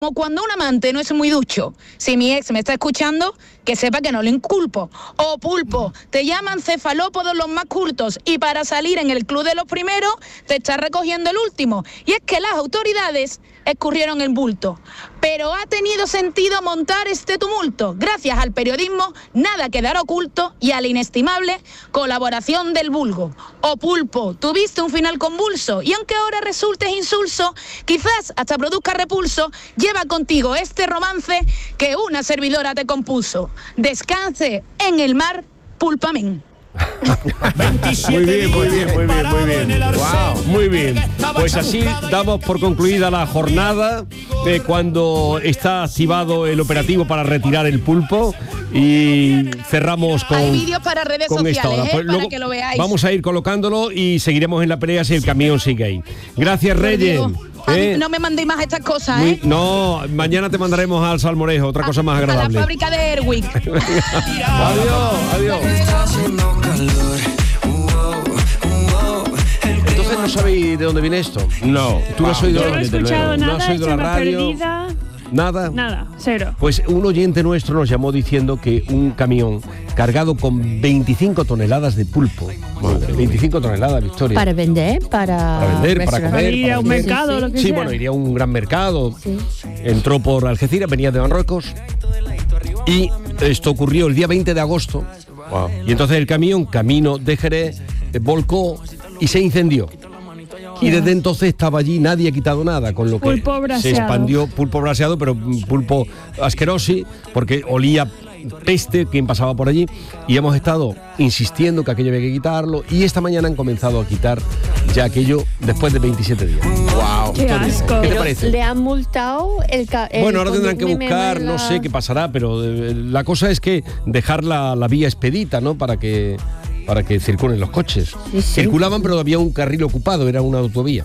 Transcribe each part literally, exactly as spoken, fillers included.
Como cuando un amante no es muy ducho. Si mi ex me está escuchando, que sepa que no le inculpo. O pulpo, te llaman cefalópodos los más cultos y para salir en el club de los primeros te estás recogiendo el último. Y es que las autoridades escurrieron el bulto. Pero ha tenido sentido montar este tumulto. Gracias al periodismo, nada quedará oculto y a la inestimable colaboración del vulgo. O pulpo, tuviste un final convulso y aunque ahora resultes insulso, quizás hasta produzca repulso, lleva contigo este romance que una servidora te compuso. Descanse en el mar, pulpamen. Muy bien, muy bien, muy bien, muy bien. Wow, muy bien. Pues así damos por concluida la jornada de cuando está activado el operativo para retirar el pulpo y cerramos con. Hay vídeos para redes sociales, ¿eh? Pues para que lo veáis. Vamos a ir colocándolo y seguiremos en la pelea si el camión sigue ahí. Gracias, Reyes. ¿Eh? No me mandéis más estas cosas, Muy, ¿eh? No, mañana te mandaremos al Salmorejo, otra a, cosa más agradable. A la fábrica de Airwick. Adiós, adiós. Entonces no sabéis de dónde viene esto. No. ¿Tú no has oído, Yo no he escuchado nada, ¿no has oído la radio? Perdida. Nada. Nada, cero. Pues un oyente nuestro nos llamó diciendo que un camión cargado con veinticinco toneladas de pulpo, Madre veinticinco toneladas, Victoria. Para vender, para, para vender, para comer. Para ir para a un vender. mercado, Sí, lo que sí, sea. bueno, iría a un gran mercado. Sí. Entró por Algeciras, venía de Marruecos. Y esto ocurrió el día veinte de agosto. Wow. Y entonces el camión, camino de Jerez, eh, volcó y se incendió. Y desde entonces estaba allí, nadie ha quitado nada, con lo que Pulpo braseado. se expandió pulpo braseado, pero pulpo asquerosi, porque olía peste quien pasaba por allí, y hemos estado insistiendo que aquello había que quitarlo, y esta mañana han comenzado a quitar ya aquello después de veintisiete días. ¡Wow! ¡Qué asco! ¿Qué te parece? ¿Le han multado el, ca- el Bueno, ahora tendrán que conductor? buscar, no sé qué pasará, pero eh, la cosa es que dejar la, la vía expedita, ¿no? Para que para que circulen los coches. Sí, sí. Circulaban, pero había un carril ocupado, era una autovía.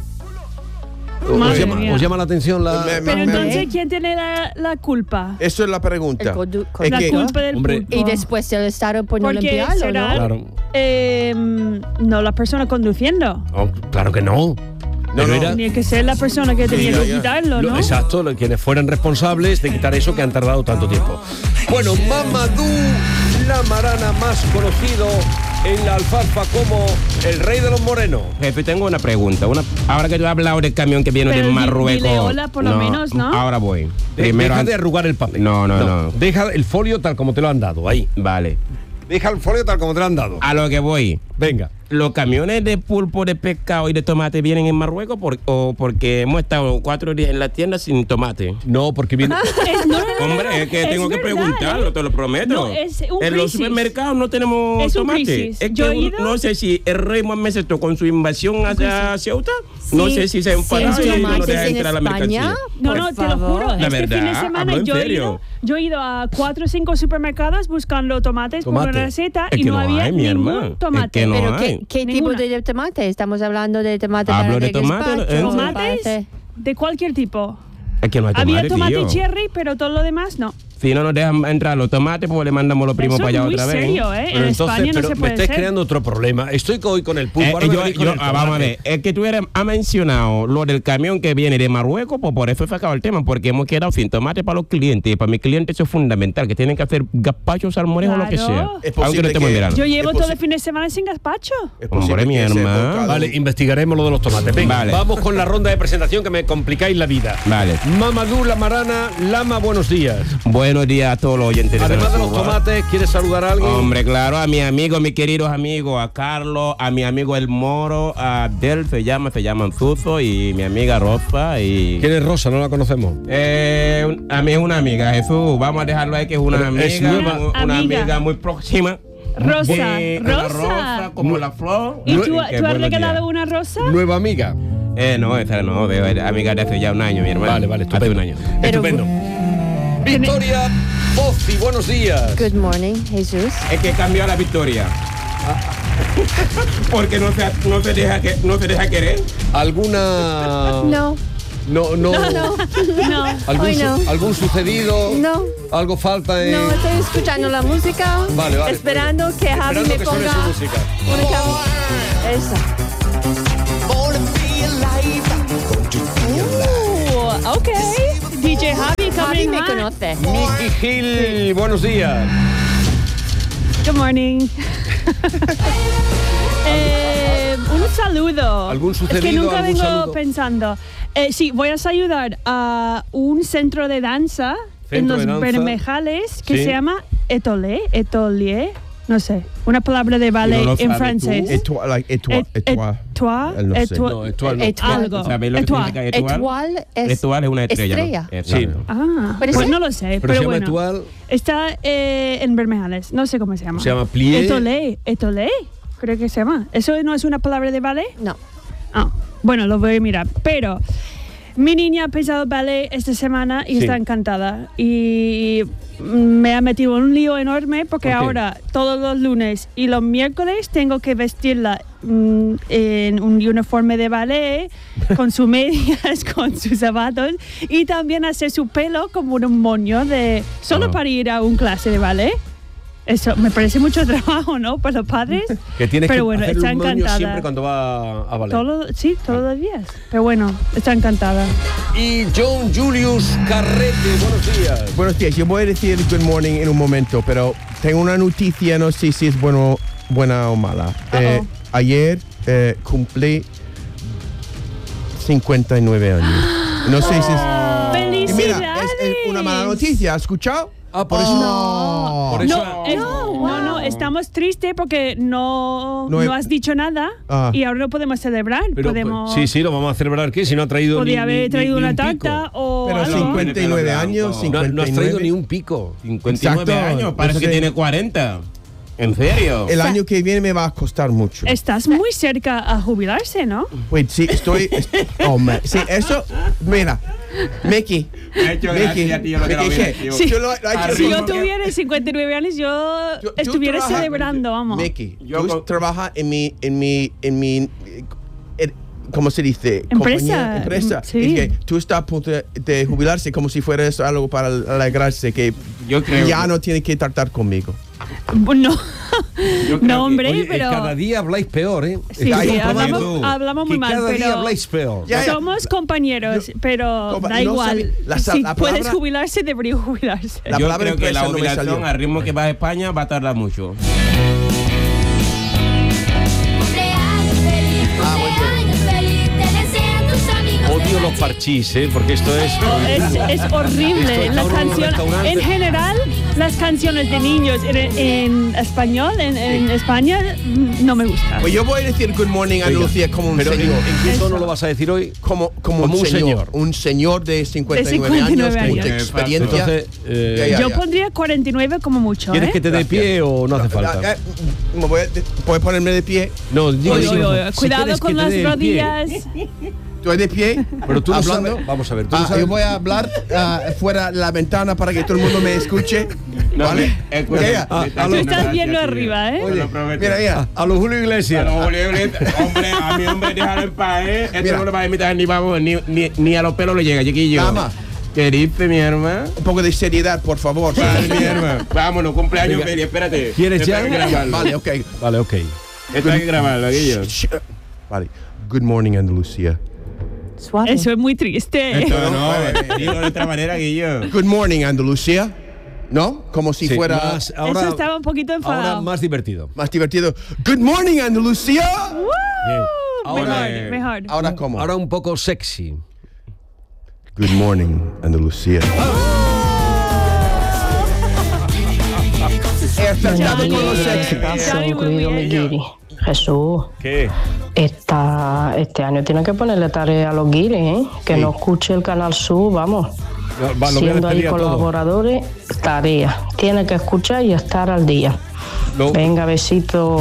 ¿Os Madre llama, mía. ¿Os llama la atención la...? Me- me- Pero me- entonces, ¿quién tiene la, la culpa? Eso es la pregunta. El condu- Es La que- culpa del hombre, pulpo. Y después el Estado por no Porque limpiarlo, será- ¿no? Claro. Eh, no la persona conduciendo. Oh, claro que no. No, Pero no. era- Tenía que ser la persona que tenía ya, que ya. quitarlo, lo- ¿no? Exacto, lo- quienes fueran responsables de quitar eso que han tardado tanto tiempo. Bueno, Mamadou Lamarana, más conocido en la alfalfa como el rey de los morenos. Jefe, tengo una pregunta. Una, ahora que tú has hablado del camión que viene Pero de di- Marruecos. dile hola, por lo menos, ¿no? Ahora voy. De- Primero deja an- de arrugar el papel. No, no, no. Deja el folio tal como te lo han dado, ahí. Vale. Deja el folio tal como te lo han dado. A lo que voy. Venga. ¿Los camiones de pulpo, de pescado y de tomate vienen en Marruecos por- o porque hemos estado cuatro días en la tienda sin tomate? No, porque viene... Es- no, no, no, Hombre, es que es tengo que verdad, preguntarlo, ¿eh? te lo prometo. No, es un en los crisis. supermercados no tenemos Es un tomate. crisis. Es que Yo he un- ido- no sé si el rey Mohamed sexto con su invasión hacia Ceuta, no Sí, sé si se enfada sí, y no tomates deja en entrar la España. mercancía. No, Por no, te lo favor. juro. La este fin de verdad, semana hablo en yo he, serio. ido, yo he ido a cuatro o cinco supermercados buscando tomates Tomate. por una receta Es y que no, no había hay, mi ningún hermano. Es tomate. que no ¿Pero hay. qué, qué tipo Ninguna. de tomate? Estamos hablando de tomate Hablo para de el tomate, gazpacho, ¿eh? Tomates tomate. de cualquier tipo. Es que no hay tomate, Había tomate tío. cherry, pero todo lo demás no. Si no nos dejan entrar los tomates, pues le mandamos los primos Eso para es allá muy otra vez. serio, ¿eh? Pero en entonces, España no pero se me puede estáis hacer. creando otro problema. Estoy hoy con el pulpo. Eh, ahora me yo- venís con yo- el ah, vamos a tomate. ver, es que tú eres, has mencionado lo del camión que viene de Marruecos, pues por eso he sacado el tema, porque hemos quedado sin tomate para los clientes. Y para mis clientes eso es fundamental, que tienen que hacer gazpacho, salmorejo o lo que sea. Claro. Es Aunque no posible estemos que- en verano. Yo llevo Es todo posi- el fin de semana sin gazpacho. Es Hombre, posible mi que ese hermano. bocado- Vale, investigaremos lo de los tomates. Venga, Vale. vamos con la ronda de presentación que me complicáis la vida. Vale. Mamadou Lamarana, Lama, buenos días. Buenos días a todos los oyentes. Además de los Canal Sur. tomates, ¿quieres saludar a alguien? Hombre, claro, a mi amigo, mis queridos amigos, a Carlos, a mi amigo El Moro, a Del, se llama, se llaman Zuzo, y mi amiga Rosa, y... ¿Quién es Rosa? No la conocemos. Eh, un- a mí es una amiga, Jesús, vamos a dejarlo ahí que es una Pero es amiga, nueva. u- una Amiga. amiga muy próxima. Rosa, Eh, la Rosa. rosa, como la flor. ¿Y tú, Qué tú has buenos regalado días. una rosa? Nueva amiga. Eh, no, esa no, veo, es amiga de hace ya un año, mi hermano. Vale, vale, Hace estupendo. un año. Pero- Estupendo. Victoria Pozzi, buenos días. Good morning, Jesús. Es que cambió a la Victoria. Porque no se, no se deja que, no se deja querer. ¿Alguna...? No, No, no. no, No. ¿Algún, Hoy no. su- ¿Algún sucedido? no. ¿Algo falta en...? No, estoy escuchando la música. Vale, vale. Esperando que Javi Esperando me que suene ponga su música. una canción. Esa. Uh, ok. D J Javi Javi coming me hot. conoce. Miki Gil, buenos días. Good morning. eh, un saludo. ¿Algún sucedido, Es que nunca algún vengo saludo? pensando. Eh, sí, voy a ayudar a un centro de danza en Centro los de danza. Bermejales que Sí. se llama Etolé, Etolier, no sé, una palabra de ballet lo en sabes francés. Étoile, like étoile, Et- étoile. Étoile, No sé. étoile, No, étoile no. Étoile. algo. ¿Sabéis lo que Étoile. significa étoile? Étoile es Étoile es una estrella. estrella. ¿no? Sí. Exacto. Ah, ¿Puede pues ser? no lo sé, Pero, pero, se llama bueno. Etual, Está eh, en Bermejales, no sé cómo se llama. se llama plié. Etolé, Etolé, creo que se llama. ¿Eso no es una palabra de ballet? No. Ah, bueno, lo voy a mirar. Pero mi niña ha empezado ballet esta semana y Sí. está encantada. Y me ha metido en un lío enorme porque ¿Por qué? ahora todos los lunes y los miércoles tengo que vestirla mm, en un uniforme de ballet con sus medias, con sus zapatos y también hacer su pelo como un moño de solo Ah. para ir a un clase de ballet. Eso me parece mucho trabajo, ¿no? Para los padres. Que tienes Pero que bueno, hacer está un moño encantada. siempre cuando va a ballet. Todo, sí, todos los días. Pero bueno, está encantada. Y John Julius Carrete, buenos días. Buenos días, yo voy a decir good morning en un momento, pero tengo una noticia, no sé si es bueno, buena o mala. Eh, Uh-oh. ayer eh, cumplí cincuenta y nueve años. No sé si es... Y mira, ¡Felicidades! es, es una mala noticia, ¿has escuchado? Ah, por eso. No. Por eso. No, es- no, no, estamos tristes porque no, No no, he- has dicho nada Ah. y ahora no podemos celebrar. Pero, podemos, sí, sí, lo vamos a celebrar. ¿Qué? Si no ha traído ni, podría haber ni- traído ni una un pico. tarta o Pero algo. cincuenta y nueve años, No, No, cincuenta y nueve. no has traído ni un pico. cincuenta y nueve Exacto. años, parece Eso que te- tiene cuarenta. ¿En serio? El año que viene me va a costar mucho. Estás muy cerca a jubilarse, ¿no? Wait, sí, estoy... est- oh, man. Sí, eso... Mira, Mickey. Me ha hecho Mickey, gracia, tío, lo que Mickey, lo hubiera ¿qué? hecho. Sí. Yo lo- lo he hecho Si yo como- tuviera cincuenta y nueve años, yo Tú- tú estuviera trabajas- celebrando, vamos. Mickey, Yo tú co- trabajas en mi, en mi, en mi, eh, eh, ¿cómo se dice? Empresa. Compañía, empresa. Sí. Es que tú estás a punto de, de jubilarse como si fuera eso algo para alegrarse, que Yo creo ya que- no tiene que tratar conmigo. No, Yo creo no que- hombre, Oye, eh, pero... cada día habláis peor, ¿eh? Sí, Estáis sí, comprobando hablamos, hablamos muy que mal, cada día pero... habláis peor. Ya, ya. Somos compañeros, pero Compa- da no igual. sabe- la sa- si la puedes palabra- jubilarse, debería jubilarse. La Yo palabra creo que la empresa no me jubilación salió. al ritmo que va a España va a tardar mucho. Ah, Odio los parchís, ¿eh? Porque esto es... Es, es horrible. Esto Las está uno en un canciones, restaurante. en general, las canciones de niños en, en español, en, en España, mm, no me gustan. Pues yo voy a decir good morning a Venga. Andalucía como un Pero ¿en, señor. en qué Eso. tono lo vas a decir hoy? Como, como, Como un, un señor, señor. Un señor de cincuenta y nueve, De cincuenta y nueve años, con años. experiencia. Entonces, eh, Ya, ya. Yo pondría cuarenta y nueve como mucho. ¿quieres ¿eh? que te dé pie o no hace falta? Ah, ah, me voy a- ¿Puedes ponerme de pie? No, digo, Oye, si- oye, oye, si cuidado quieres que con te las dé el pie. rodillas. ¿Estoy de pie? Pero tú no Hablando. sabes- vamos a ver, tú no Ah, sabes- yo voy a hablar ah, fuera de la ventana para que todo el mundo me escuche. No, ¿Vale? me- escucha, Ya, ya. me Ah, está a Tú lo- haciendo estás gracia, viendo tío. arriba, ¿eh? Te lo prometo. Mira, mira. A los Julio Iglesias. A los Julio Iglesias. Hombre, a mi hombre, déjalo en paz, ¿eh? Esto Mira. no lo va a imitar ni, vamos, ni, ni, ni a los pelos le llega, chiquillo. Nada más. ¿Qué dice, mi hermano? Un poco de seriedad, por favor. Vale, mi hermano. Vámonos, cumpleaños, Venga. Feli, espérate. ¿Quieres Esto ya? hay que grabarlo. Vale, ok. Vale, ok. Esto hay que grabarlo, Guillo. Shh, shh. Vale. Good morning, Andalucía. Suave. Eso es muy triste. Esto no, dilo de otra manera, Guillo. Good morning, Andalucía. ¿No? Como si Sí, fuera más- ahora, Eso estaba un poquito enfadado. ahora más divertido. más divertido. Good morning, Andalucía. Bien. Ahora, Mejor, mejor. Ahora, ¿cómo? ahora un poco sexy. Good morning, Andalucía. He acertado con los sexy. Johnny, muy querido bien. Miguiri. Jesús, ¿Qué? esta, este año tiene que ponerle tarea a los guiris, ¿eh? Que Sí. no escuche el Canal Sur, vamos. Va, lo voy a Siendo ahí despedir a todos. colaboradores, tarea. Tiene que escuchar y estar al día. Lo- Venga, besito.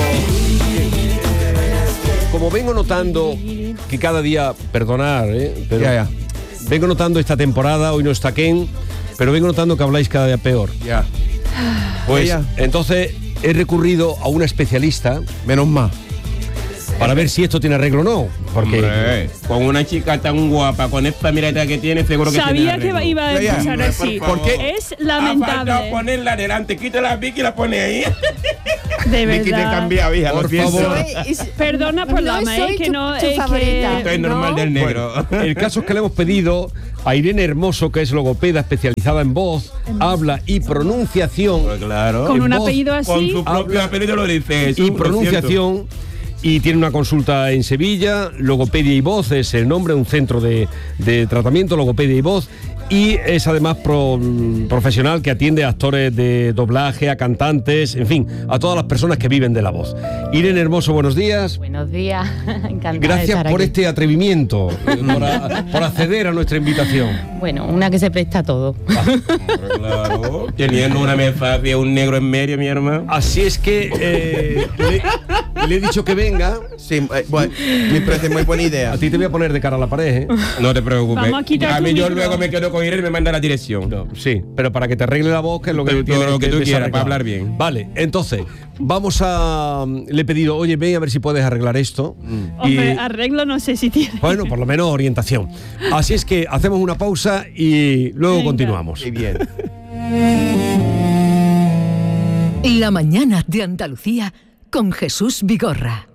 Como vengo notando que cada día, perdonar, ¿eh? Pero Ya, ya. vengo notando esta temporada, hoy no está Ken, pero vengo notando que habláis cada día peor. Ya. Pues Ya, ya. entonces he recurrido a una especialista Menos mal. para ver si esto tiene arreglo o no. Porque Hombre, con una chica tan guapa, con esta mirada que tiene, seguro que tiene Sabía que arreglo. iba a Ya, ya. empezar Hombre, así. por favor. ¿Por qué? Es Ha faltado lamentable. ponerla adelante, quita la Vicky y la pone ahí. De Vicky te verdad. cambia, hija, Por lo siento. favor. Perdona por la No ma, soy eh, que tu- no tu eh, favorita. Esto que es normal No. del negro. el caso es que le hemos pedido a Irene Hermoso, que es logopeda especializada en voz, habla y pronunciación. Pues claro. Con en un voz, apellido Con así. su propio apellido lo dice. Jesús, y lo pronunciación. Y tiene una consulta en Sevilla, Logopedia y Voz es el nombre, un centro de, de tratamiento, Logopedia y Voz. Y es además pro, profesional que atiende a actores de doblaje, a cantantes, en fin, a todas las personas que viven de la voz. Irene Hermoso, buenos días. Buenos días, encantada de Gracias estar por aquí. este atrevimiento, por, a- por acceder a nuestra invitación. Bueno, una que se presta a todo. siento. Claro. Teniendo una mesa y un negro en medio, mi hermano. Así es que eh, le, le he dicho que venga. Sí, eh, bueno, me parece muy buena idea. A ti te voy a poner de cara a la pared, ¿eh? No te preocupes. Vamos a quitar mí tu yo micro. luego me quedo con Irene y me manda la dirección. No, sí, pero para que te arregle la voz, que es lo que Todo tú tienes lo que tú quieras, desarreglado. para hablar bien. Vale, entonces, vamos a... Le he pedido, oye, ven a ver si puedes arreglar esto. Hombre, Y, arreglo no sé si tiene. bueno, por lo menos orientación. Así es que hacemos una pausa y luego Venga. continuamos. Qué bien. La mañana de Andalucía con Jesús Vigorra.